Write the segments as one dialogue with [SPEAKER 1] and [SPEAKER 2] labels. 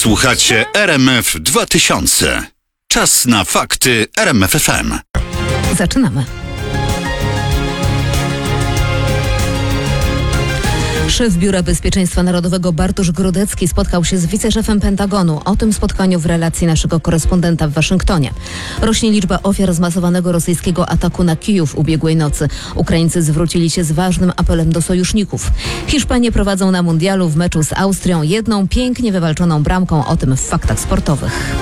[SPEAKER 1] Słuchacie RMF 2000. Czas na fakty RMF FM.
[SPEAKER 2] Zaczynamy. Szef Biura Bezpieczeństwa Narodowego Bartosz Grodecki spotkał się z wiceszefem Pentagonu. O tym spotkaniu w relacji naszego korespondenta w Waszyngtonie. Rośnie liczba ofiar zmasowanego rosyjskiego ataku na Kijów ubiegłej nocy. Ukraińcy zwrócili się z ważnym apelem do sojuszników. Hiszpanie prowadzą na mundialu w meczu z Austrią jedną pięknie wywalczoną bramką. O tym w faktach sportowych.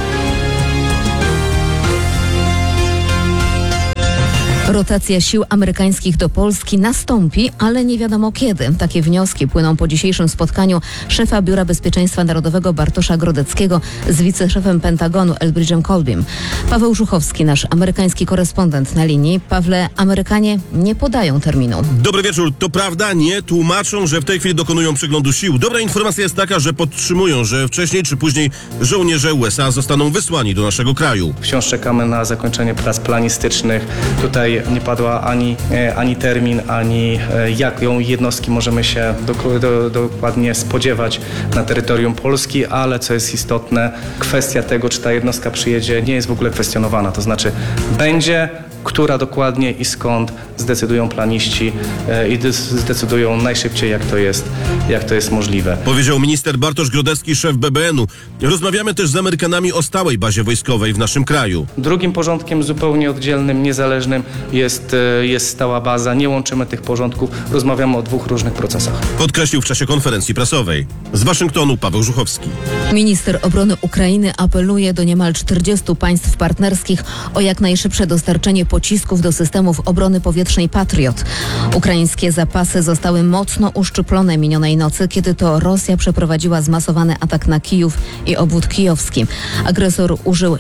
[SPEAKER 2] Rotacja sił amerykańskich do Polski nastąpi, ale nie wiadomo kiedy. Takie wnioski płyną po dzisiejszym spotkaniu szefa Biura Bezpieczeństwa Narodowego Bartosza Grodeckiego z wiceszefem Pentagonu Elbridge'em Colbym. Paweł Żuchowski, nasz amerykański korespondent na linii. Pawle, Amerykanie nie podają terminu.
[SPEAKER 3] Dobry wieczór. To prawda, nie tłumaczą, że w tej chwili dokonują przeglądu sił. Dobra informacja jest taka, że podtrzymują, że wcześniej czy później żołnierze USA zostaną wysłani do naszego kraju.
[SPEAKER 4] Wciąż czekamy na zakończenie prac planistycznych. Tutaj nie padła ani termin, ani jaką jednostki możemy się dokładnie spodziewać na terytorium Polski, ale co jest istotne, kwestia tego, czy ta jednostka przyjedzie, nie jest w ogóle kwestionowana. To znaczy będzie, która dokładnie i skąd zdecydują planiści i zdecydują najszybciej, jak to jest możliwe.
[SPEAKER 3] Powiedział minister Bartosz Grodecki, szef BBN-u. Rozmawiamy też z Amerykanami o stałej bazie wojskowej w naszym kraju.
[SPEAKER 4] Drugim porządkiem zupełnie oddzielnym, niezależnym jest stała baza. Nie łączymy tych porządków, rozmawiamy o dwóch różnych procesach.
[SPEAKER 3] Podkreślił w czasie konferencji prasowej. Z Waszyngtonu Paweł Żuchowski.
[SPEAKER 2] Minister obrony Ukrainy apeluje do niemal 40 państw partnerskich o jak najszybsze dostarczenie pocisków do systemów obrony powietrznej Patriot. Ukraińskie zapasy zostały mocno uszczuplone minionej nocy, kiedy to Rosja przeprowadziła zmasowany atak na Kijów i obwód kijowski. Agresor użył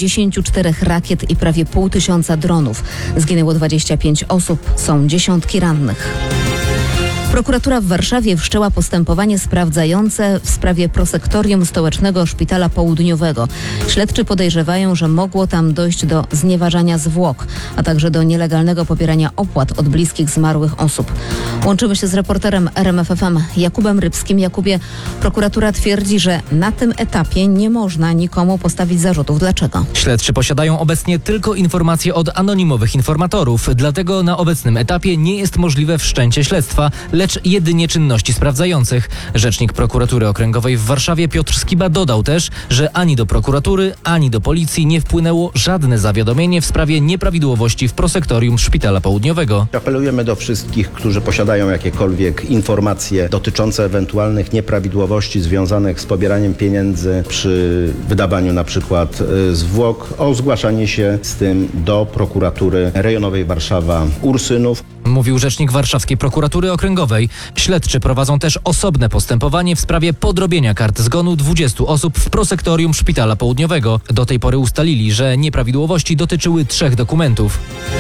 [SPEAKER 2] 74 rakiet i prawie 500 dronów. Zginęło 25 osób, są dziesiątki rannych. Prokuratura w Warszawie wszczęła postępowanie sprawdzające w sprawie prosektorium Stołecznego Szpitala Południowego. Śledczy podejrzewają, że mogło tam dojść do znieważania zwłok, a także do nielegalnego pobierania opłat od bliskich zmarłych osób. Łączymy się z reporterem RMF FM Jakubem Rybskim. Jakubie, prokuratura twierdzi, że na tym etapie nie można nikomu postawić zarzutów. Dlaczego?
[SPEAKER 5] Śledczy posiadają obecnie tylko informacje od anonimowych informatorów, dlatego na obecnym etapie nie jest możliwe wszczęcie śledztwa, lecz jedynie czynności sprawdzających. Rzecznik Prokuratury Okręgowej w Warszawie Piotr Skiba dodał też, że ani do prokuratury, ani do policji nie wpłynęło żadne zawiadomienie w sprawie nieprawidłowości w prosektorium Szpitala Południowego.
[SPEAKER 6] Apelujemy do wszystkich, którzy posiadają jakiekolwiek informacje dotyczące ewentualnych nieprawidłowości związanych z pobieraniem pieniędzy przy wydawaniu na przykład zwłok, o zgłaszanie się z tym do Prokuratury Rejonowej Warszawa-Ursynów.
[SPEAKER 5] Mówił rzecznik Warszawskiej Prokuratury Okręgowej. Śledczy prowadzą też osobne postępowanie w sprawie podrobienia kart zgonu 20 osób w prosektorium Szpitala Południowego. Do tej pory ustalili, że nieprawidłowości dotyczyły 3 dokumentów.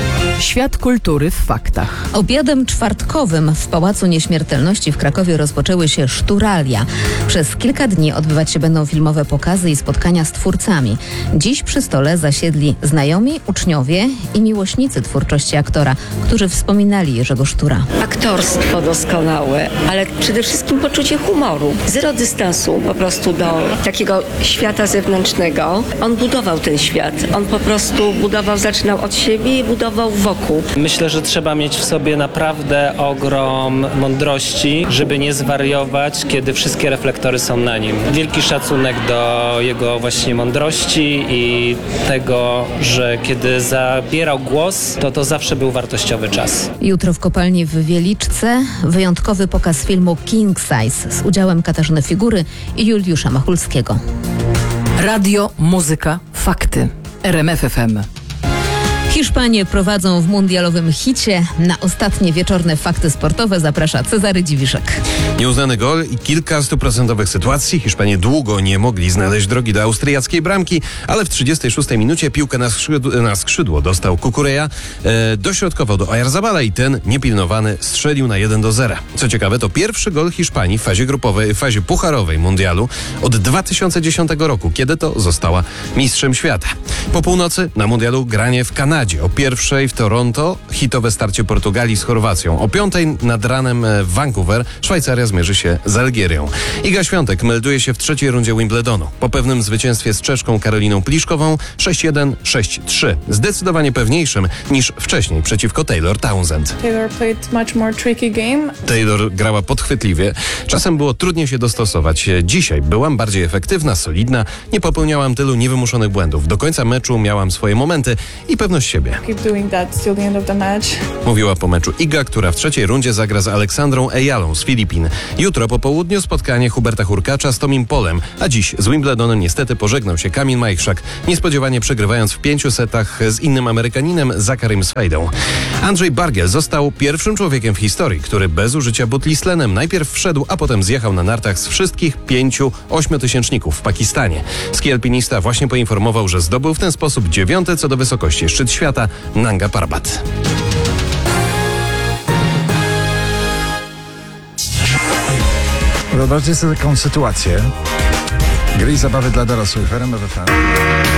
[SPEAKER 7] Świat kultury w faktach.
[SPEAKER 2] Obiadem czwartkowym w Pałacu Nieśmiertelności w Krakowie rozpoczęły się szturalia. Przez kilka dni odbywać się będą filmowe pokazy i spotkania z twórcami. Dziś przy stole zasiedli znajomi, uczniowie i miłośnicy twórczości aktora, którzy wspominali Jerzego Sztura.
[SPEAKER 8] Aktorstwo doskonałe, ale przede wszystkim poczucie humoru. Zero dystansu po prostu do takiego świata zewnętrznego. On budował ten świat. On po prostu zaczynał od siebie i budował wokół.
[SPEAKER 9] Myślę, że trzeba mieć w sobie naprawdę ogrom mądrości, żeby nie zwariować, kiedy wszystkie reflektory są na nim. Wielki szacunek do jego właśnie mądrości i tego, że kiedy zabierał głos, to zawsze był wartościowy czas.
[SPEAKER 2] Jutro w kopalni w Wieliczce wyjątkowy pokaz filmu King Size z udziałem Katarzyny Figury i Juliusza Machulskiego.
[SPEAKER 7] Radio, muzyka, fakty. RMF FM.
[SPEAKER 2] Hiszpanie prowadzą w mundialowym hicie. Na ostatnie wieczorne fakty sportowe zaprasza Cezary Dziwiszek.
[SPEAKER 10] Nieuznany gol i kilka 100% sytuacji. Hiszpanie długo nie mogli znaleźć drogi do austriackiej bramki, ale w 36 minucie piłkę na skrzydło dostał Cucurella, dośrodkował do Oyarzabala i ten niepilnowany strzelił na 1-0. Co ciekawe, to pierwszy gol Hiszpanii w fazie grupowej, w fazie pucharowej mundialu od 2010 roku, kiedy to została mistrzem świata. Po północy na mundialu granie w Kanadzie. Kanadzie. O 1:00 w Toronto hitowe starcie Portugalii z Chorwacją. O 5:00 nad ranem w Vancouver Szwajcaria zmierzy się z Algierią. Iga Świątek melduje się w trzeciej rundzie Wimbledonu. Po pewnym zwycięstwie z Czeszką Karoliną Pliszkową 6-1, 6-3. Zdecydowanie pewniejszym niż wcześniej przeciwko Taylor Townsend.
[SPEAKER 11] Taylor played much more tricky game.
[SPEAKER 10] Taylor grała podchwytliwie. Czasem było trudniej się dostosować. Dzisiaj byłam bardziej efektywna, solidna, nie popełniałam tylu niewymuszonych błędów. Do końca meczu miałam swoje momenty i pewność siebie.
[SPEAKER 11] Keep doing that till the end of the match.
[SPEAKER 10] Mówiła po meczu Iga, która w trzeciej rundzie zagra z Aleksandrą Ejalą z Filipin. Jutro po południu spotkanie Huberta Hurkacza z Tomim Polem, a dziś z Wimbledonem niestety pożegnał się Kamil Majchrzak, niespodziewanie przegrywając w 5 setach z innym Amerykaninem, Zacharim Swajdą. Andrzej Bargiel został pierwszym człowiekiem w historii, który bez użycia butli z tlenem najpierw wszedł, a potem zjechał na nartach z wszystkich 5 ośmiotysięczników w Pakistanie. Ski alpinista właśnie poinformował, że zdobył w ten sposób 9. co do wysokości szczyt świata Nanga Parbat.
[SPEAKER 12] Wyobraźcie sobie taką sytuację. Gry i zabawy dla dorosłych w RMF FM.